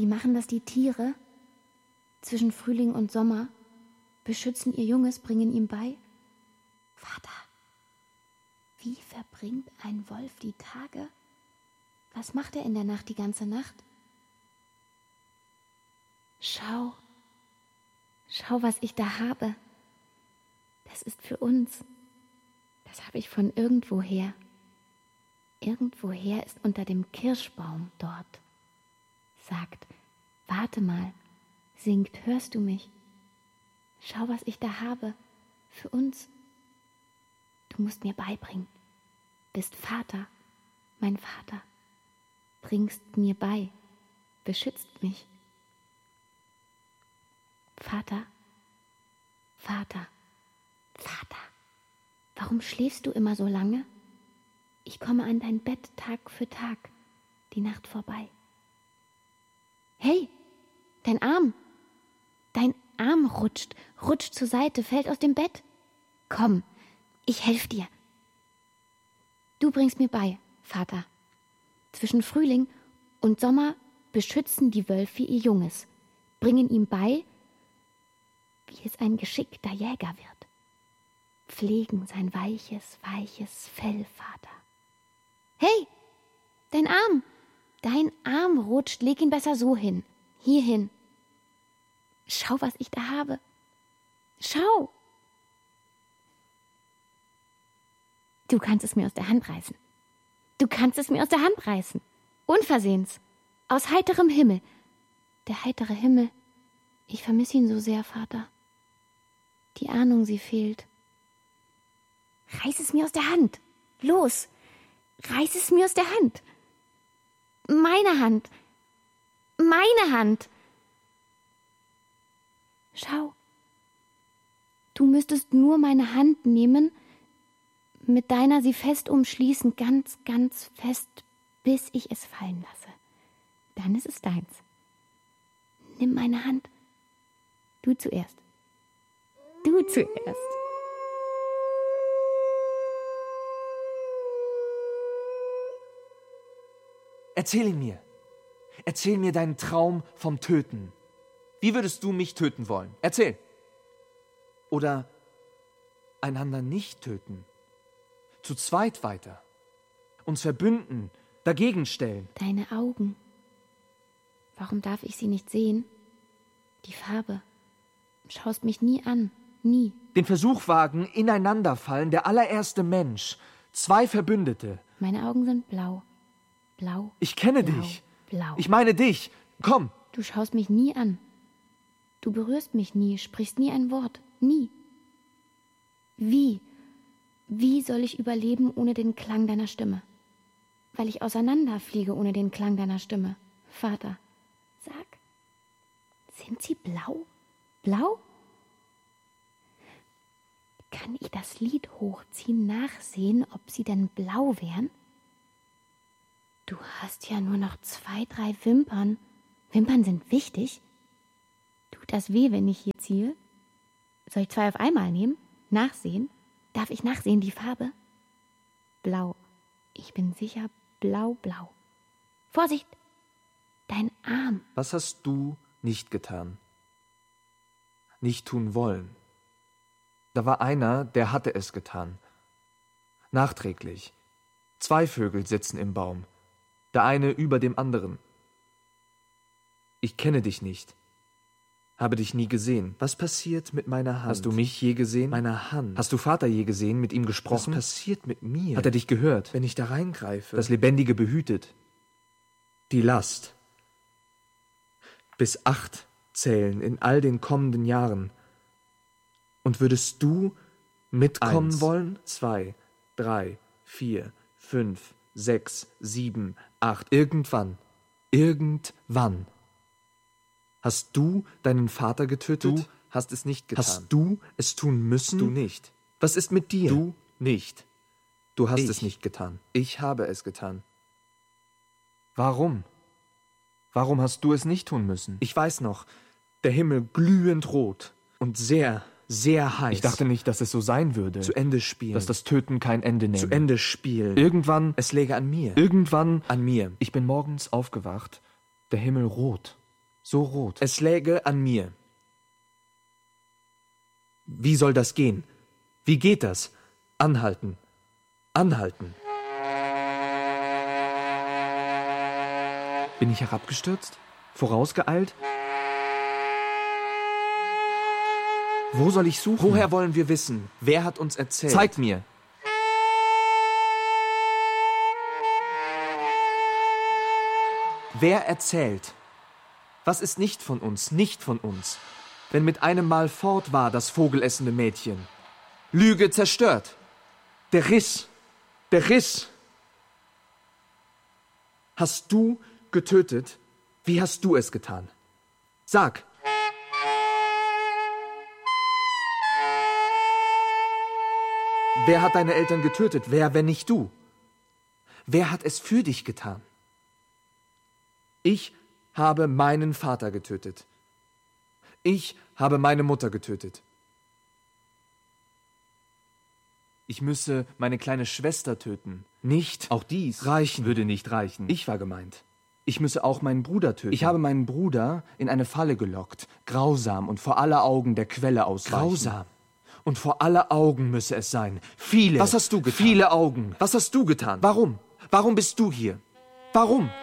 wie machen das die Tiere? Zwischen Frühling und Sommer, beschützen ihr Junges, bringen ihm bei. Vater, wie verbringt ein Wolf die Tage? Was macht er in der Nacht die ganze Nacht? Schau, was ich da habe. Das ist für uns. Das habe ich von irgendwoher. Irgendwoher ist unter dem Kirschbaum dort. Sagt, warte mal, singt, hörst du mich? Schau, was ich da habe, für uns. Du musst mir beibringen, bist Vater, mein Vater, bringst mir bei, beschützt mich. Vater, Vater, Vater, warum schläfst du immer so lange? Ich komme an dein Bett Tag für Tag, die Nacht vorbei. Hey, dein Arm rutscht zur Seite, fällt aus dem Bett. Komm, ich helfe dir. Du bringst mir bei, Vater. Zwischen Frühling und Sommer beschützen die Wölfe ihr Junges, bringen ihm bei, wie es ein geschickter Jäger wird. Pflegen sein weiches Fell, Vater. Hey, dein Arm rutscht, leg ihn besser so hin, hierhin. Schau, was ich da habe. Schau. Du kannst es mir aus der Hand reißen. Unversehens. Aus heiterem Himmel. Der heitere Himmel. Ich vermisse ihn so sehr, Vater. Die Ahnung, sie fehlt. Reiß es mir aus der Hand. Los. Reiß es mir aus der Hand. Meine Hand. Schau. Du müsstest nur meine Hand nehmen, mit deiner sie fest umschließen, ganz, ganz fest, bis ich es fallen lasse. Dann ist es deins. Nimm meine Hand. Du zuerst. Erzähl ihn mir. Erzähl mir deinen Traum vom Töten. Wie würdest du mich töten wollen? Erzähl. Oder einander nicht töten. Zu zweit weiter. Uns verbünden, dagegen stellen. Deine Augen. Warum darf ich sie nicht sehen? Die Farbe. Schaust mich nie an. Nie. Den Versuch wagen, ineinanderfallen, der allererste Mensch. 2 Verbündete. Meine Augen sind blau. Blau. Ich kenne blau, dich. Blau. Ich meine dich. Komm. Du schaust mich nie an. Du berührst mich nie, sprichst nie ein Wort. Nie. Wie soll ich überleben ohne den Klang deiner Stimme? Weil ich auseinanderfliege ohne den Klang deiner Stimme. Vater, sag, sind sie blau? Blau? Kann ich das Lid hochziehen, nachsehen, ob sie denn blau wären? Du hast ja nur noch 2, 3 Wimpern. Wimpern sind wichtig. Tut das weh, wenn ich hier ziehe? Soll ich 2 auf einmal nehmen? Nachsehen? Darf ich nachsehen, die Farbe? Blau. Ich bin sicher, blau. Vorsicht! Dein Arm. Was hast du nicht getan? Nicht tun wollen. Da war einer, der hatte es getan. Nachträglich. 2 Vögel sitzen im Baum. Der eine über dem anderen. Ich kenne dich nicht. Habe dich nie gesehen. Was passiert mit meiner Hand? Hast du mich je gesehen? Meiner Hand. Hast du Vater je gesehen, mit ihm gesprochen? Was passiert mit mir? Hat er dich gehört? Wenn ich da reingreife. Das Lebendige behütet. Die Last. Bis 8 zählen in all den kommenden Jahren. Und würdest du mitkommen 1, wollen? 2, 3, 4, 5, 6, 7, 8. Irgendwann. Hast du deinen Vater getötet? Du hast es nicht getan. Hast du es tun müssen? Du nicht. Was ist mit dir? Du nicht. Du hast es nicht getan. Ich habe es getan. Warum? Warum hast du es nicht tun müssen? Ich weiß noch, der Himmel glühend rot und sehr, sehr heiß. Ich dachte nicht, dass es so sein würde. Zu Ende spielen. Dass das Töten kein Ende nehme. Zu Ende spielen. Irgendwann. Es läge an mir. Irgendwann. An mir. Ich bin morgens aufgewacht. Der Himmel rot. So rot. Es läge an mir. Wie soll das gehen? Wie geht das? Anhalten. Anhalten. Bin ich herabgestürzt? Vorausgeeilt? Wo soll ich suchen? Woher wollen wir wissen? Wer hat uns erzählt? Zeig mir. Wer erzählt? Was ist nicht von uns, nicht von uns? Wenn mit einem Mal fort war das vogelessende Mädchen. Lüge zerstört. Der Riss. Der Riss. Hast du getötet? Wie hast du es getan? Sag. Wer hat deine Eltern getötet? Wer, wenn nicht du? Wer hat es für dich getan? Ich habe meinen Vater getötet. Ich habe meine Mutter getötet. Ich müsse meine kleine Schwester töten. Nicht. Auch dies reichen. Würde nicht reichen. Ich war gemeint. Ich müsse auch meinen Bruder töten. Ich habe meinen Bruder in eine Falle gelockt. Grausam und vor aller Augen der Quelle ausweichen. Grausam. Und vor aller Augen müsse es sein. Viele. Was hast du getan? Viele Augen. Was hast du getan? Warum? Warum bist du hier? Warum?